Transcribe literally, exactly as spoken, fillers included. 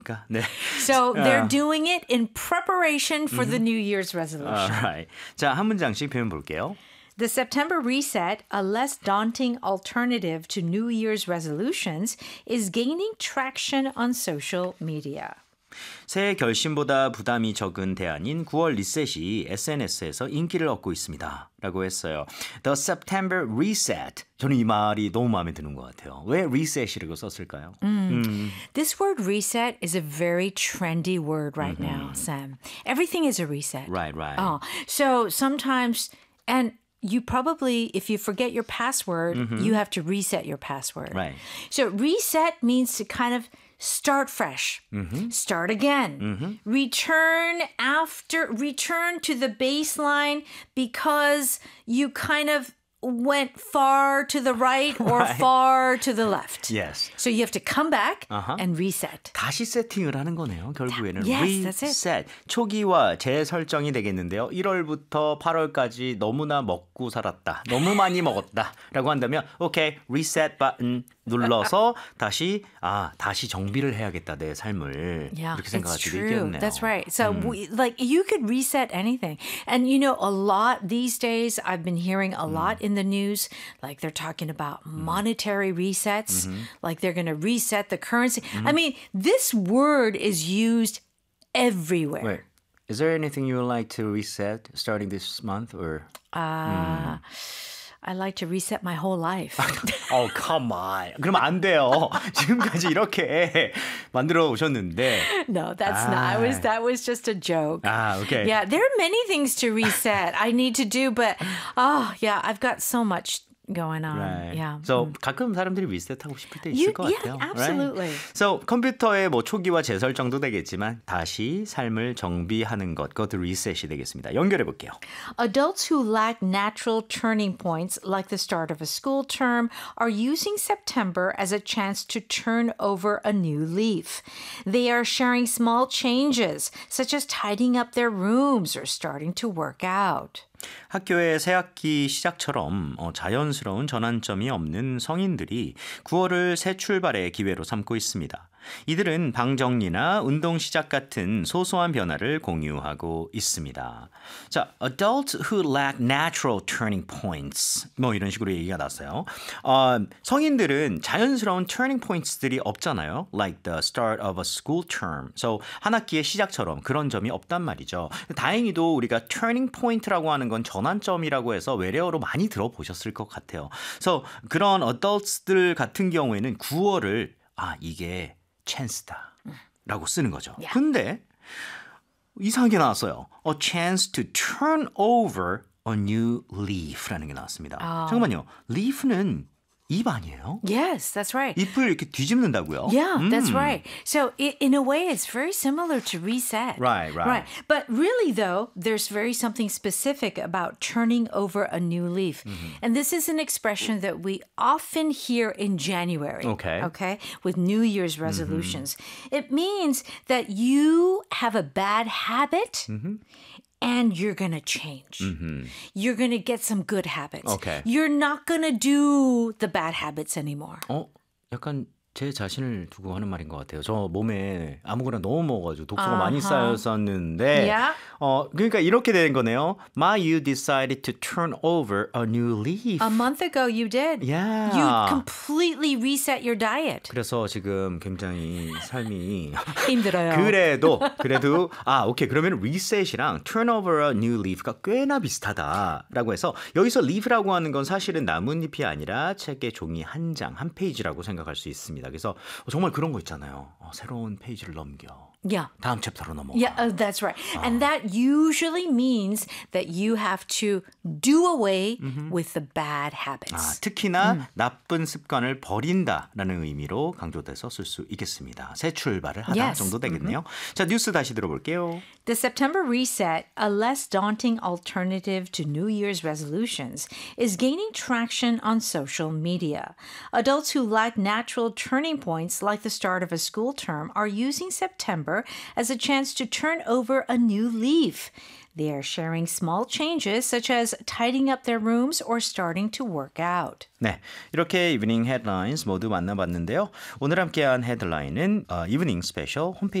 네. So they're 어. doing it in preparation for the New Year's resolution. Alright. 자, 한 문장씩 표현 볼게요. The September reset, a less daunting alternative to New Year's resolutions, is gaining traction on social media. 새해 결심보다 부담이 적은 대안인 구월 리셋이 에스엔에스에서 인기를 얻고 있습니다. 라고 했어요. The September reset. 저는 이 말이 너무 마음에 드는 것 같아요. 왜 reset이라고 썼을까요? Mm. 음. This word reset is a very trendy word right mm-hmm. now, Sam. Everything is a reset. Right, right. Oh, so sometimes, and you probably, if you forget your password, mm-hmm. you have to reset your password. Right. So reset means to kind of start fresh, mm-hmm. start again, mm-hmm. return after, return to the baseline because you kind of went far to the right or right. far to the left. Yes. So you have to come back uh-huh. and reset. 다시 세팅을 하는 거네요. 결국에는 yes, that's it. reset. 초기화 재설정이 되겠는데요. 일월부터 팔월까지 너무나 먹고 살았다. 너무 많이 먹었다. 라고 한다면 오케이, reset 버튼 눌러서 다시 아, 다시 정비를 해야겠다. 내 삶을. Yeah, 이렇게 생각할 it's 수도 true. 있겠네요. That's right. So 음. we, like you could reset anything. And you know, a lot these days I've been hearing a lot in the news, like they're talking about monetary resets, mm-hmm. like they're going to reset the currency. Mm-hmm. I mean, this word is used everywhere. Wait, is there anything you would like to reset starting this month or? Uh, mm. I like to reset my whole life. oh, come on. 그러면 안 돼요. 지금까지 이렇게 만들어 오셨는데. No, that's 아. not. I was, that was just a joke. Ah, okay. Yeah, there are many things to reset I need to do, but oh, yeah, I've got so much going on. Right. Yeah. So mm. 가끔 사람들이 리셋하고 싶을 때 있을 you, 것 yeah, 같아요. absolutely. Right? So 컴퓨터의 뭐 초기화 재설정도 되겠지만 다시 삶을 정비하는 것, 그것도 리셋이 되겠습니다. 연결해 볼게요. Adults who lack natural turning points, like the start of a school term, are using September as a chance to turn over a new leaf. They are sharing small changes, such as tidying up their rooms or starting to work out. 학교의 새학기 시작처럼 어, 자연스러운 전환점이 없는 성인들이 구월을 새 출발의 기회로 삼고 있습니다. 이들은 방 정리나 운동 시작 같은 소소한 변화를 공유하고 있습니다. 자, adults who lack natural turning points 뭐 이런 식으로 얘기가 났어요. 어, 성인들은 자연스러운 turning points들이 없잖아요. Like the start of a school term. So 한 학기의 시작처럼 그런 점이 없단 말이죠. 다행히도 우리가 turning point라고 하는 건 전환점이라고 해서 외래어로 많이 들어보셨을 것 같아요. So 그런 adults들 같은 경우에는 구월을 아 이게 찬스다 라고 쓰는 거죠. Yeah. 근데 이상하게 나왔어요. A chance to turn over a new leaf라는 게 나왔습니다. 아. 잠깐만요. leaf는 잎 아니에요? Yes, that's right. 잎을 이렇게 뒤집는다고요? Yeah, 음. that's right. So i- in a way, it's very similar to reset. Right, right. Right. But really, though, there's very something specific about turning over a new leaf. Mm-hmm. And this is an expression that we often hear in January. Okay. Okay. With New Year's resolutions. Mm-hmm. It means that you have a bad habit. Mm-hmm. And you're going to change. Mm-hmm. You're going to get some good habits. Okay. You're not going to do the bad habits anymore. 어? 약간 제 자신을 두고 하는 말인 것 같아요. 저 몸에 아무거나 너무 먹어가지고 독소가 uh-huh. 많이 쌓였었는데 yeah. 어, 그러니까 이렇게 된 거네요. Ma, you decided to turn over a new leaf. A month ago you did. Yeah. You completely reset your diet. 그래서 지금 굉장히 삶이 힘들어요. 그래도 그래도 아 오케이 그러면 reset이랑 turn over a new leaf가 꽤나 비슷하다라고 해서 여기서 leaf라고 하는 건 사실은 나뭇잎이 아니라 책의 종이 한 장, 한 페이지라고 생각할 수 있습니다. 그래서 정말 그런 거 있잖아요. 어, 새로운 페이지를 넘겨. Yeah. 다음 챕터로 넘어가. Yeah, uh, that's right. 어. And that usually means that you have to do away mm-hmm. with the bad habits. 아, 특히나 음. 나쁜 습관을 버린다라는 의미로 강조돼서 쓸 수 있겠습니다. 새 출발을 하다 yes. 정도 되겠네요. Mm-hmm. 자, 뉴스 다시 들어볼게요. The September reset, a less daunting alternative to New Year's resolutions, is gaining traction on social media. Adults who lack natural turning points like the start of a school term are using September as a chance to turn over a new leaf. They are sharing small changes such as tidying up their rooms or starting to work out. 네, 이렇게 이브닝 헤드라인스 모두 만나봤는데요. 오늘 함께한 헤드라인은 어, 이브닝 스페셜 홈페이지